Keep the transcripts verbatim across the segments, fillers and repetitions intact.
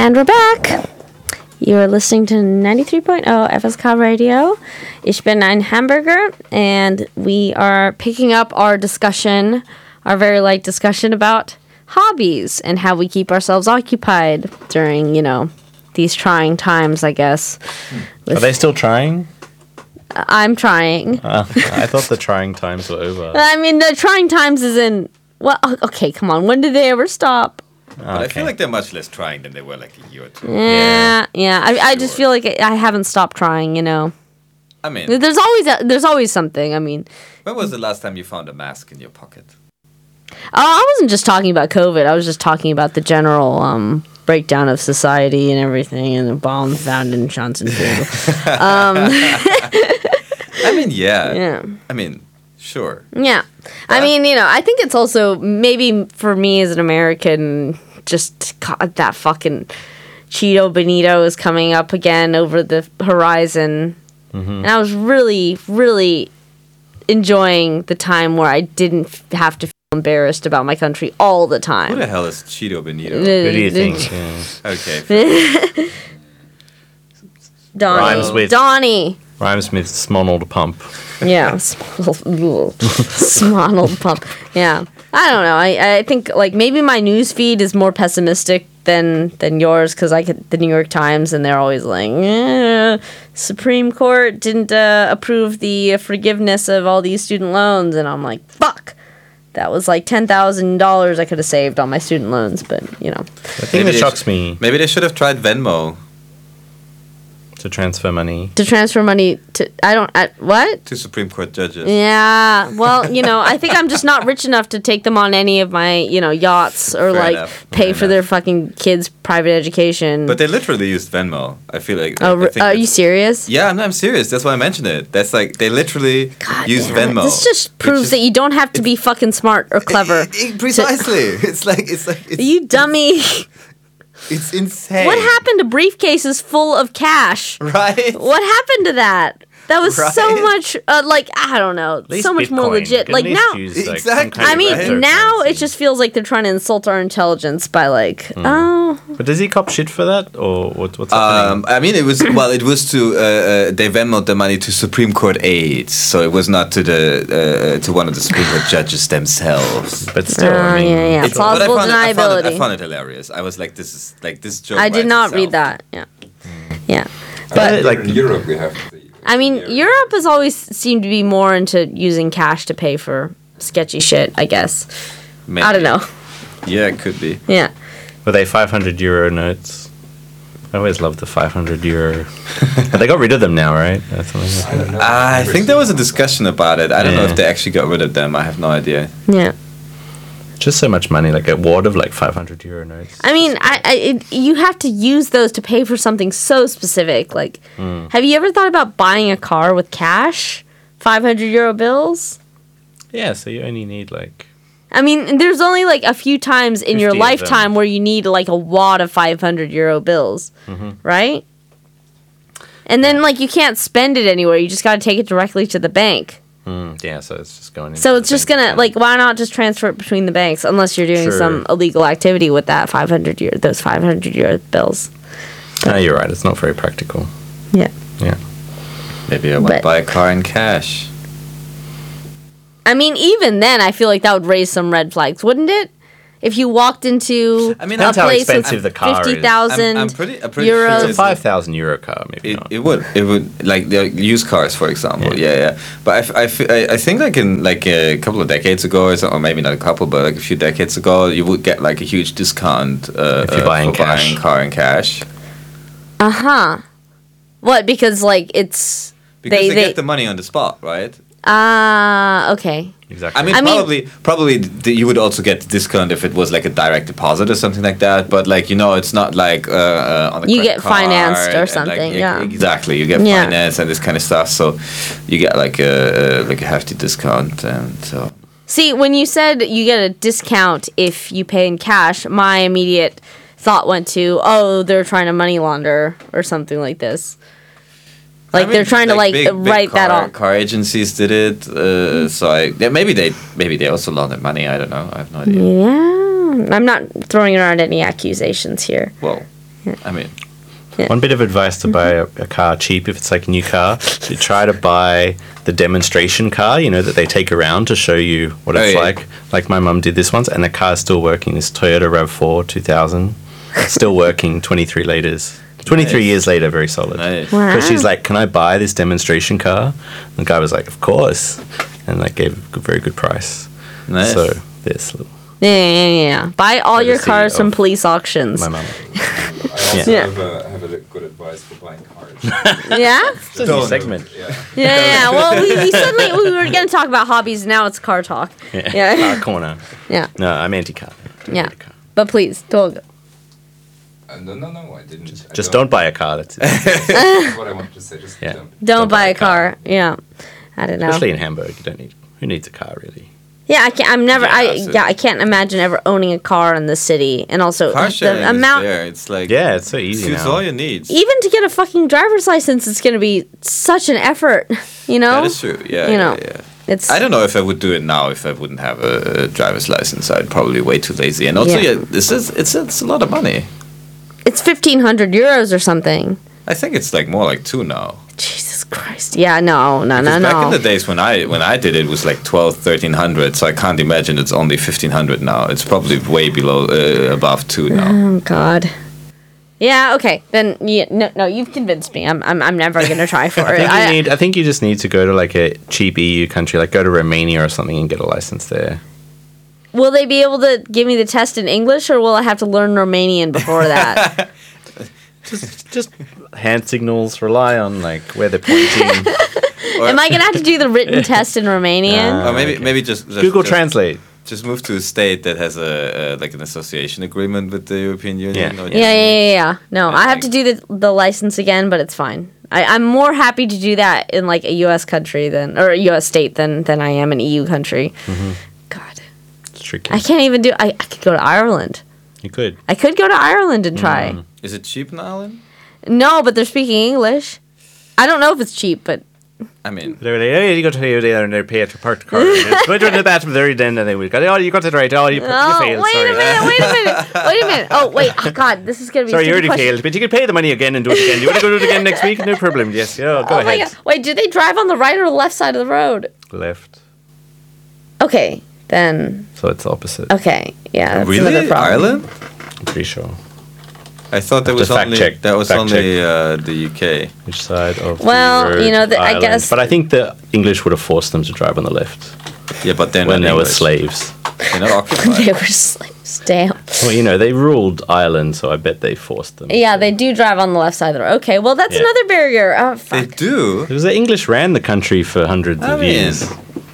And we're back. You are listening to ninety-three point oh F S K Radio. Ich bin ein Hamburger, and we are picking up our discussion, our very light discussion about hobbies and how we keep ourselves occupied during, you know, these trying times, I guess. Are they still trying? I'm trying. Uh, I thought the trying times were over. I mean, the trying times is in... Well, okay, come on. When did they ever stop? But okay. I feel like they're much less trying than they were like a year or two. Yeah, yeah. yeah. I, I just feel like I haven't stopped trying, you know. I mean... There's always a, there's always something, I mean... When was the last time you found a mask in your pocket? Oh, I wasn't just talking about COVID. I was just talking about the general um, breakdown of society and everything, and the bomb found in Johnsonville. um, I mean, yeah. Yeah. I mean, sure. Yeah. But I mean, you know, I think it's also maybe for me as an American, just God, that fucking Cheeto Benito is coming up again over the horizon. Mm-hmm. And I was really, really enjoying the time where I didn't have to feel embarrassed about my country all the time. Who the hell is Cheeto Benito? Who do you think? Yeah. Okay. Donnie. Rhymes with Donnie. Rhymes with Smonald Pump. Yeah, Smonald Pump. Yeah, I don't know. I, I think like maybe my news feed is more pessimistic than than yours because I get the New York Times and they're always like, eh, Supreme Court didn't uh, approve the forgiveness of all these student loans, and I'm like, fuck. That was like ten thousand dollars I could have saved on my student loans, but you know. The thing that shocks me. Maybe they should have tried Venmo. To transfer money. To transfer money to, I don't, I, what? To Supreme Court judges. Yeah, well, you know, I think I'm just not rich enough to take them on any of my, you know, yachts or, Fair like, enough. pay Fair for enough. their fucking kids' private education. But they literally used Venmo. I feel like... Oh, I, I think are you serious? Yeah, no, I'm serious. That's why I mentioned it. That's like, they literally God used damn it. Venmo. This just proves is, that you don't have to be fucking smart or clever. It, it, precisely. It's like... It's like it's, You dummy. It's, it's insane. What happened to briefcases full of cash? Right? What happened to that? That was Right? so much, uh, like, I don't know, so much Bitcoin. more legit. Like, now... Use, like, exactly. I mean, Right? now it just feels like they're trying to insult our intelligence by like, mm. oh. But does he cop shit for that, or what, what's Um, happening? I mean, it was well, it was to uh, uh, they Venmoed the money to Supreme Court aides, so it was not to the uh, to one of the Supreme Court judges themselves. But still, Uh, I mean, yeah, yeah. It's- but I Plausible found it- I found, it, deniability. I found it hilarious. I was like, this is like this joke. I did writes not itself. read that. Yeah, yeah. But But like in Europe, we have. To, I mean, Europe has always seemed to be more into using cash to pay for sketchy shit. I guess. Maybe. I don't know. Yeah, it could be. Yeah. Were they five hundred euro notes? I always loved the five hundred euro. But they got rid of them now, right? That's something like Uh, I think there was a discussion about it. I don't know Yeah. if they actually got rid of them. I have no idea. Yeah. Just so much money, like a wad of like five hundred euro notes. I mean, I, I it, you have to use those to pay for something so specific. Like, Mm. have you ever thought about buying a car with cash, five hundred euro bills? Yeah, so you only need like... I mean, there's only like a few times in your fifty of lifetime them. where you need like a wad of five hundred euro bills, Mm-hmm. right? And then like you can't spend it anywhere. You just got to take it directly to the bank. Mm, yeah, so it's just going. So into it's the just bank gonna account. like why not just transfer it between the banks unless you're doing True. some illegal activity with that five hundred euro those five hundred euro bills. No, you're right. It's not very practical. Yeah. Yeah. Maybe I want to But- buy a car in cash. I mean, even then, I feel like that would raise some red flags, wouldn't it? If you walked into I mean, a Depends how place expensive with the car is. fifty thousand I'm- I'm pretty- I'm pretty euros, sure It's a five thousand euro car, maybe It, not. it would it would like the used cars, for example. Yeah. Yeah, yeah. But I, f- I, f- I- I think like in like a couple of decades ago, or, so, or maybe not a couple, but like a few decades ago, you would get like a huge discount uh, If you uh, buy in for cash. buying a car in cash uh huh. What? Because like it's because They- they, they- get the money on the spot, right? ah okay. Exactly. I mean, I mean- probably probably th- you would also get the discount if it was like a direct deposit or something like that. But like you know, it's not like uh, uh, on a You credit get financed card or and, something, Like, yeah. exactly. You get Yeah. finance and this kind of stuff, so you get like a uh, like a hefty discount, and so. See, when you said you get a discount if you pay in cash, my immediate thought went to, oh, they're trying to money launder or something like this. Like I mean, they're trying to like big- big write that car- off. Car agencies did it, uh, so I yeah, maybe they maybe they also laundered money. I don't know. I have no idea. Yeah, I'm not throwing around any accusations here. Well, I mean, Yeah. One bit of advice to buy a, a car cheap, if it's like a new car, you try to buy the demonstration car, you know, that they take around to show you what Oh, it's yeah. like. Like my mum did this once, and the car's still working. This Toyota RAV four two thousand. It's still working twenty-three litres. twenty-three Nice. years later, very solid. nice. Wow. Because she's like, can I buy this demonstration car? And the guy was like, of course. And like gave a very good price. Nice. So this little, Yeah, yeah, yeah, yeah. Buy all your Courtesy cars from of police auctions. my mum. I also Yeah. have, uh, have a good advice for buying cars. Yeah? It's a new segment. Yeah. Yeah, yeah, yeah. Well, we, we suddenly, we were going to talk about hobbies, now it's car talk. Yeah. Yeah. Car corner. Yeah. No, I'm anti-car. I'm Yeah. anti-car. But please, Tolga. Uh, no, no, no, I didn't. I Just don't buy a car. That's it. That's what I wanted to say. Just Yeah. don't. Don't, buy, a car. Yeah. I don't know. Especially in Hamburg, you don't need. Who needs a car really? Yeah, I can't. I'm never. Yeah, I so- yeah, I can't imagine ever owning a car in the city, and also Car sharing the amount. is there. It's like Yeah, it's so easy suits now. all your needs. Even to get a fucking driver's license, it's going to be such an effort. You know. That is true. Yeah, You yeah, know, yeah. It's. I don't know if I would do it now if I wouldn't have a, a driver's license. I'd probably way too lazy. And also, Yeah. yeah, this is it's it's a lot of money. It's fifteen hundred euros or something. I think it's like more like two now. Jesus Christ. Yeah. No. No. No. Because back No. in the days when I when I did it, it was like twelve, thirteen hundred. So I can't imagine it's only fifteen hundred now. It's probably way below, uh, above two now. Oh God. Yeah. Okay. Then. Yeah, no. No. You've convinced me. I'm. I'm. I'm never gonna try for I it. think you I, need. I think you just need to go to like a cheap E U country, like go to Romania or something, and get a license there. will they be able to give me the test in English, or will I have to learn Romanian before that? Just, just hand signals. Rely on like where they're pointing. Or, Am I gonna have to do the written test in Romanian? Uh, or maybe okay. maybe just, just Google just, Translate. Just move to a state that has a uh, like an association agreement with the European Union. Yeah. or- yeah, yeah, yeah, yeah. No, Yeah, I have like- to do the the license again, but it's fine. I, I'm more happy to do that in like a U S country than or a U S state than than I am an E U country. God, It's tricky. I can't even do. I, I could go to Ireland. You could. I could go to Ireland and try. Is it cheap in Ireland? No, but they're speaking English. I don't know if it's cheap, but I mean, They're like, oh, you go to there and they pay to park the car. It's going to the bathroom there, then and they will go, oh, you got it right. Oh, you, you oh, failed. wait Sorry. a minute, wait a minute, wait a minute. Oh, wait, oh God, this is gonna be. a Sorry, you stupid already question. failed, but you can pay the money again and do it again. Do you want to go do it again next week? No problem. Yes. Oh, go Oh my ahead. God. Wait, do they drive on the right or the left side of the road? Left. Okay, then. So it's the opposite. Okay, yeah. That's another really, problem. Ireland? I'm pretty sure. I thought that Have was to fact only check. that was Fact only uh, the U K. Which side of Well, the road, you know, the- I Ireland. guess- But I think the English would have forced them to drive on the left Yeah, but they're when not they were English. slaves. They're not occupied. They were slaves. Damn. Well, you know, they ruled Ireland, so I bet they forced them. Yeah, they do drive on the left side of the road. Okay, well, that's Yeah. another barrier. Oh, They fuck. do. Because the English ran the country for hundreds I of mean, years.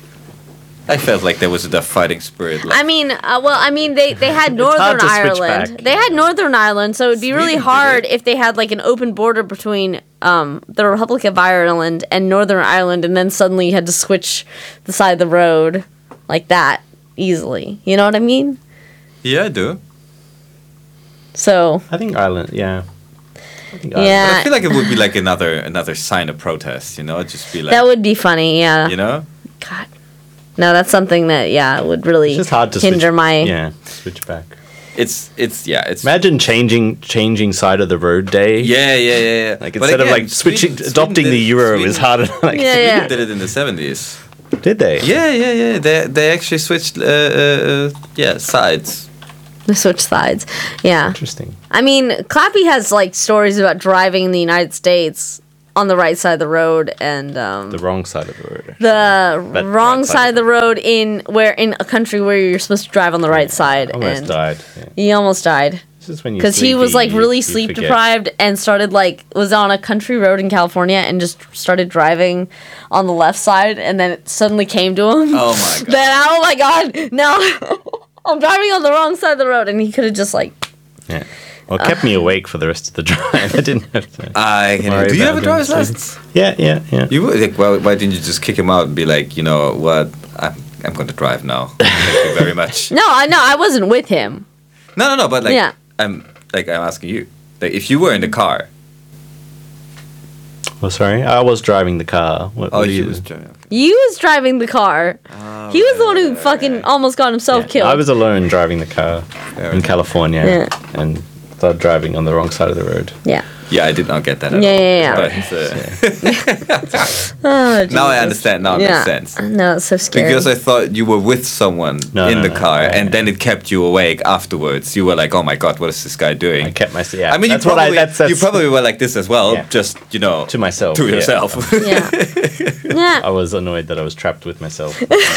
I felt like there was enough fighting spirit left. I mean, uh, well, I mean, they, they had It's hard Northern to switch Ireland. back, They you had know. Northern Ireland, so it'd be really Sweden did hard it. if they had like an open border between um, the Republic of Ireland and Northern Ireland, and then suddenly you had to switch the side of the road like that easily. You know what I mean? yeah, I do. So I think Ireland, yeah. I think But yeah, I feel like it would be like another another sign of protest. You know, It'd just be like that would be funny. Yeah. you know. God. No, that's something that yeah would really It's just hard to hinder switch, my. yeah, switch back. It's it's yeah it's Imagine changing changing side of the road day. yeah yeah yeah yeah. Like But instead of again, like switching, Sweden- adopting Sweden the did- euro Sweden- is harder. Like, Yeah, Sweden yeah. did it in the seventies. Did they? Yeah, yeah, yeah. They they actually switched uh, uh, uh, yeah sides. Switch sides. Yeah. Interesting. I mean, Clappy has like stories about driving in the United States on the right side of the road and um, The wrong side of the road. the But wrong right side side of of the road in where in a country where you're supposed to drive on the right side. Almost and died. Yeah. he almost died This is when you because he was sleepy, like you- really you sleep forget. deprived and started like was on a country road in California and just started driving on the left side and then it suddenly came to him. Oh my god. Then oh my god, no, I'm driving on the wrong side of the road and he could have just like. Yeah. Well, it kept me awake for the rest of the drive. I didn't have to. I can. Worry Do you have a about driver's being license? Yeah, yeah, yeah. You would. Like, well, why didn't you just kick him out and be like, you know what? I'm I'm going to drive now. Thank you very much. No, I no, I wasn't with him. No, no, no. But like, Yeah. I'm like I'm asking you. Like, if you were in the car. Well, sorry, I was driving the car. What, Oh, what do you you? was driving. You was driving the car. Oh, He was the one who right, fucking right. almost got himself Yeah, killed. I was alone driving the car Fair in enough. California, Yeah. and started driving on the wrong side of the road. Yeah. Yeah, I did not get that at Yeah, all. yeah, yeah. But, uh, Oh, now I Jesus. understand. Now it Yeah. makes sense. No, it's so scary. Because I thought you were with someone No, in no, the no. car, Yeah, and yeah. then it kept you awake afterwards. You were like, "Oh my god, what is this guy doing?" I kept my yeah. I mean, you that's what probably I, that's, that's you probably were like this as well, Yeah. just you know, to myself. to yeah. yourself. yeah. Yeah. I was annoyed that I was trapped with myself.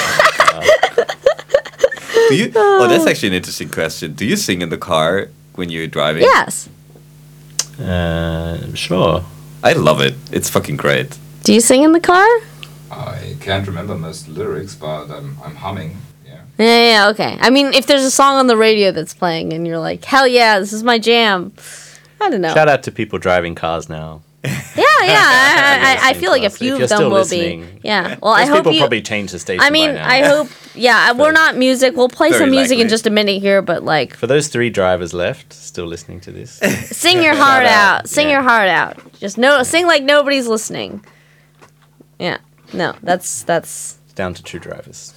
Do you? Oh, that's actually an interesting question. Do you sing in the car when you're driving? Yes. uh, sure. I love it. It's fucking great. Do you sing in the car? I can't remember most lyrics, but I'm, I'm humming. Yeah. Yeah, yeah, yeah, okay. I mean, if there's a song on the radio that's playing and you're like, hell yeah, this is my jam. I don't know. Shout out to people driving cars now. Yeah, yeah. I, I, I feel like a If few you're of them still will listening, be. Yeah. Well, I Those hope people you. probably change the station. I mean, by now. I hope. Yeah, we're not music. We'll play Very some music in likely. just a minute here, but like, For those three drivers left, still listening to this, sing your heart out. out. Sing Yeah. your heart out. Just no, sing like nobody's listening. Yeah. No, that's that's. it's down to two drivers.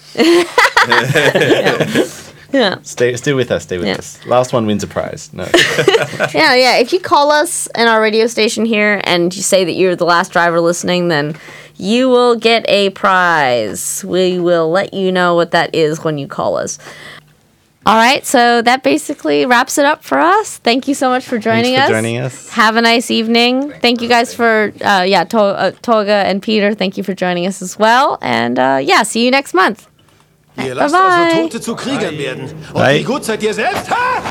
Yeah. Stay, stay with us. Stay with Yeah. us. Last one wins a prize. No, Yeah, yeah. If you call us in our radio station here and you say that you're the last driver listening, then you will get a prize. We will let you know what that is when you call us. All right, so that basically wraps it up for us. Thank you so much for joining Thanks us. for joining us. Have a nice evening. Thank you guys for, uh, yeah, to- uh, Toga and Peter, thank you for joining us as well. And uh, yeah, see you next month. Ihr lasst Bye-bye. also Tote zu Kriegern werden. Und Bye. wie gut seid ihr selbst? Ha!